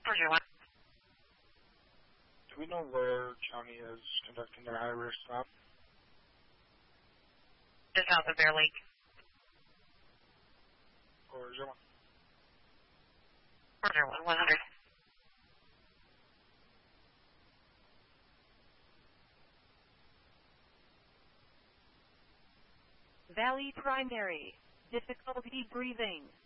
Roger, 1. Do we know where County is conducting their high-risk stop? Just south of Bear Lake. Roger, 1. Roger, 100. Valley Primary. Difficulty breathing.